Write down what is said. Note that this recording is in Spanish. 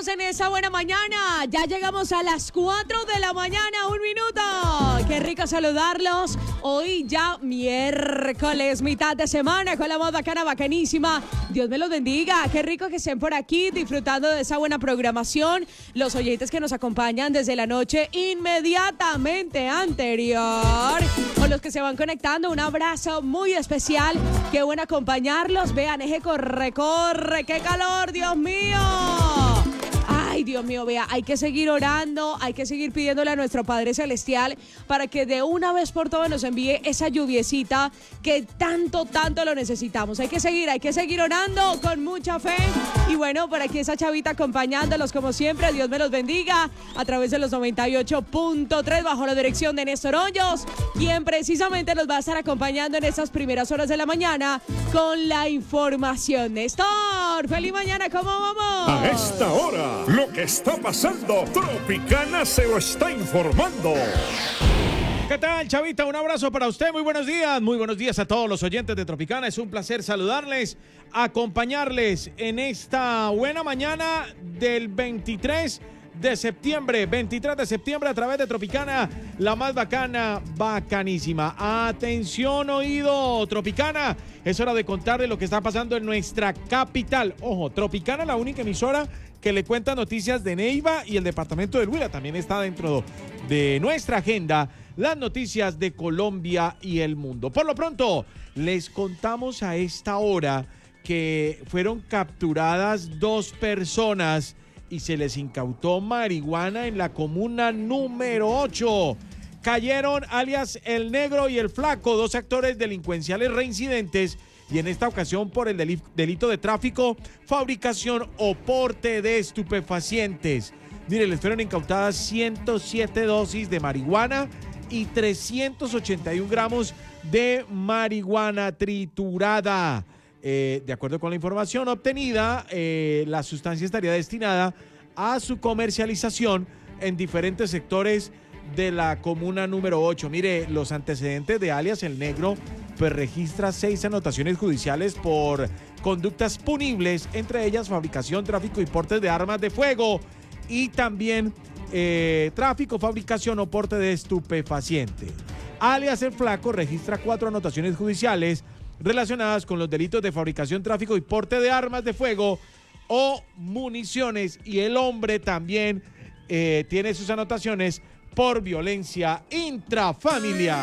estamos en esa buena mañana. Ya llegamos a las 4 de la mañana, 1 minuto. Qué rico saludarlos. Hoy ya miércoles, mitad de semana, con la más bacana, bacanísima. Dios me los bendiga. Qué rico que estén por aquí disfrutando de esa buena programación. Los oyentes que nos acompañan desde la noche inmediatamente anterior. O los que se van conectando, un abrazo muy especial. Qué bueno acompañarlos. Vean, eje corre, qué calor, Dios mío. Ay, Dios mío, vea, hay que seguir orando, hay que seguir pidiéndole a nuestro Padre Celestial para que de una vez por todas nos envíe esa lluviecita que tanto lo necesitamos. Hay que seguir orando con mucha fe. Y bueno, por aquí esa chavita acompañándolos como siempre. Dios me los bendiga a través de los 98.3 bajo la dirección de Néstor Hoyos, quien precisamente nos va a estar acompañando en estas primeras horas de la mañana con la información. Néstor, feliz mañana, ¿cómo vamos? A esta hora, lo que está pasando, Tropicana se lo está informando. ¿Qué tal, chavita? Un abrazo para usted, muy buenos días a todos los oyentes de Tropicana. Es un placer saludarles, acompañarles en esta buena mañana del 23 de septiembre a través de Tropicana, la más bacana, bacanísima. Atención, oído, Tropicana, es hora de contarle lo que está pasando en nuestra capital. Ojo, Tropicana, la única emisora que le cuenta noticias de Neiva y el departamento del Huila. También está dentro de nuestra agenda las noticias de Colombia y el mundo. Por lo pronto, les contamos a esta hora que fueron capturadas 2 personas y se les incautó marihuana en la comuna número 8. Cayeron alias El Negro y El Flaco, 2 actores delincuenciales reincidentes, y en esta ocasión por el delito de tráfico, fabricación o porte de estupefacientes. Mire, les fueron incautadas 107 dosis de marihuana y 381 gramos de marihuana triturada. De acuerdo con la información obtenida, la sustancia estaría destinada a su comercialización en diferentes sectores de la comuna número 8. Mire, los antecedentes de alias El Negro pues registra 6 anotaciones judiciales por conductas punibles, entre ellas fabricación, tráfico y porte de armas de fuego, y también tráfico, fabricación o porte de estupefaciente. Alias El Flaco registra 4 anotaciones judiciales relacionadas con los delitos de fabricación, tráfico y porte de armas de fuego o municiones, y el hombre también tiene sus anotaciones por violencia intrafamiliar.